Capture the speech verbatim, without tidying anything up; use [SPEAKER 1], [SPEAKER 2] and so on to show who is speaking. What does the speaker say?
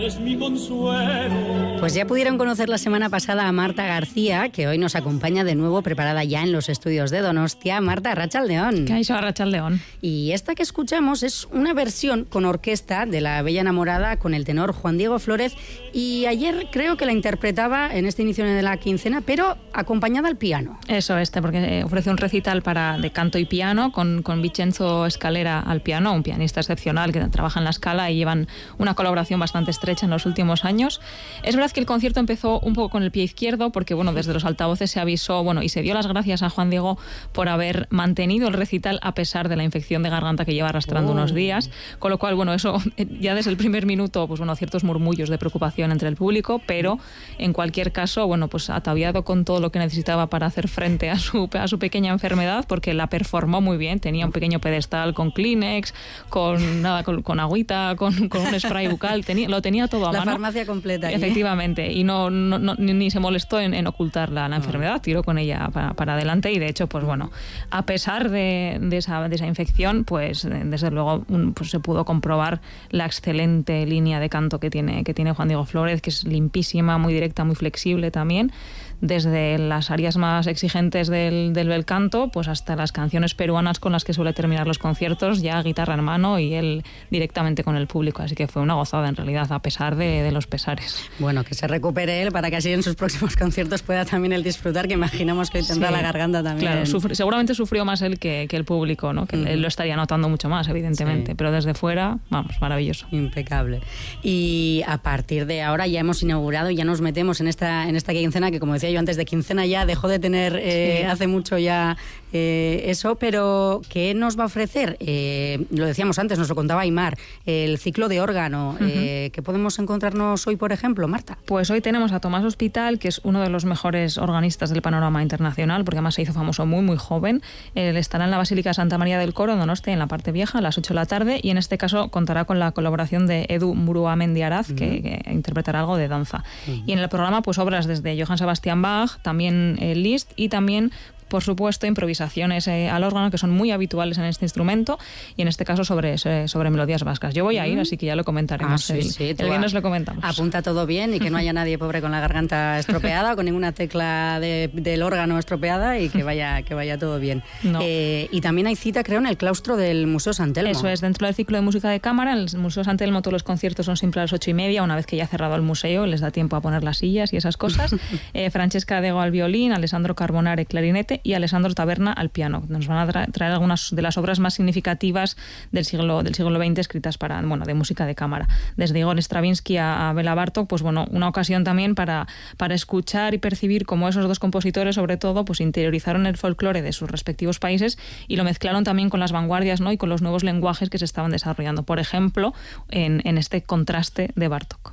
[SPEAKER 1] Es mi consuelo.
[SPEAKER 2] Pues ya pudieron conocer la semana pasada a Marta García, que hoy nos acompaña de nuevo, preparada ya en los estudios de Donostia. Marta, arratsaldeon.
[SPEAKER 3] Kaixo, arratsaldeon.
[SPEAKER 2] Y esta que escuchamos es una versión con orquesta de La Bella Enamorada con el tenor Juan Diego Flórez, y ayer creo que la interpretaba en este inicio de la quincena, pero acompañada al piano.
[SPEAKER 3] Eso, este, porque ofrece un recital para de canto y piano con, con Vincenzo Escalera al piano, un pianista excepcional que trabaja en la Scala y llevan una colaboración bastante estrecha en los últimos años. Es verdad que el concierto empezó un poco con el pie izquierdo porque, bueno, desde los altavoces se avisó, bueno, y se dio las gracias a Juan Diego por haber mantenido el recital a pesar de la infección de garganta que lleva arrastrando oh. unos días, con lo cual, bueno, eso ya desde el primer minuto, pues bueno, ciertos murmullos de preocupación entre el público, pero en cualquier caso, bueno, pues ataviado con todo lo que necesitaba para hacer frente a su, a su pequeña enfermedad, porque la performó muy bien, tenía un pequeño pedestal con Kleenex, con nada, con, con agüita, con, con un spray bucal, tenía, lo tenía todo a
[SPEAKER 2] la
[SPEAKER 3] mano.
[SPEAKER 2] La farmacia completa. ¿eh?
[SPEAKER 3] Efectivamente, y no, no, no ni, ni se molestó en, en ocultar la, la enfermedad, tiró con ella para, para adelante, y de hecho, pues bueno, a pesar de, de, esa, de esa infección, pues desde luego pues se pudo comprobar la excelente línea de canto que tiene, que tiene Juan Diego Flórez, que es limpísima, muy directa, muy flexible también, desde las áreas más exigentes del, del bel canto, pues hasta las canciones peruanas con las que suele terminar los conciertos, ya guitarra en mano y él directamente con el público, así que fue una gozada en realidad, a pesar de, de los pesares.
[SPEAKER 2] Bueno, que se recupere él para que así en sus próximos conciertos pueda también él disfrutar, que imaginamos que hoy tendrá sí, la garganta también.
[SPEAKER 3] Claro, sufre, seguramente sufrió más él que, que el público, ¿no? Que uh-huh. él lo estaría notando mucho más, evidentemente, sí. pero desde fuera, vamos, maravilloso.
[SPEAKER 2] Impecable. Y a partir de ahora ya hemos inaugurado, ya nos metemos en esta, en esta quincena que, como decía yo antes de quincena, ya dejó de tener eh, sí. hace mucho ya eh, eso, pero ¿qué nos va a ofrecer? Eh, lo decíamos antes, nos lo contaba Aimar, el ciclo de órgano. Uh-huh. eh, ¿Qué podemos encontrarnos hoy, por ejemplo, Marta?
[SPEAKER 3] Pues hoy tenemos a Tomás Hospital, que es uno de los mejores organistas del panorama internacional, porque además se hizo famoso muy, muy joven. Él estará en la Basílica Santa María del Coro, en Donostia, en la parte vieja, a las ocho de la tarde, y en este caso contará con la colaboración de Edu Muruamendiaraz, uh-huh. que, que interpretará algo de danza. Uh-huh. Y en el programa, pues obras desde Johann Sebastian Bach, también eh, Liszt, y también, por supuesto, improvisaciones eh, al órgano, que son muy habituales en este instrumento, y en este caso sobre, sobre melodías vascas. Yo voy a ir, así que ya lo comentaremos.
[SPEAKER 2] Ah, sí,
[SPEAKER 3] el,
[SPEAKER 2] sí,
[SPEAKER 3] el viernes lo comentamos.
[SPEAKER 2] Apunta todo bien y que no haya nadie pobre con la garganta estropeada o con ninguna tecla de, del órgano estropeada, y que vaya, que vaya todo bien.
[SPEAKER 3] No.
[SPEAKER 2] Eh, y también hay cita, creo, en el claustro del Museo Sant Elmo.
[SPEAKER 3] Eso es, dentro del ciclo de música de cámara. En el Museo Sant Elmo todos los conciertos son siempre a las ocho y media, una vez que ya ha cerrado el museo, les da tiempo a poner las sillas y esas cosas. eh, Francesca Dego al violín, Alessandro Carbonare clarinete y Alessandro Taberna al piano. Nos van a tra- traer algunas de las obras más significativas del siglo del siglo veinte escritas para, bueno, de música de cámara. Desde Igor Stravinsky a, a Bela Bartók, pues bueno, una ocasión también para, para escuchar y percibir cómo esos dos compositores, sobre todo, pues interiorizaron el folclore de sus respectivos países y lo mezclaron también con las vanguardias, ¿no? Y con los nuevos lenguajes que se estaban desarrollando. Por ejemplo, en, en este contraste de Bartók.